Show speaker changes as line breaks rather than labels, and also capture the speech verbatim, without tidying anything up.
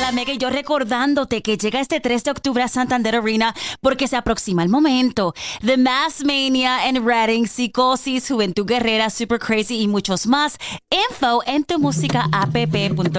la Mega y yo recordándote que llega este tres de octubre a Santander Arena porque se aproxima el momento. The Mass Mania en Reading, Psicosis, Juventud Guerrera, Super Crazy y muchos más. Info en tu música app punto com.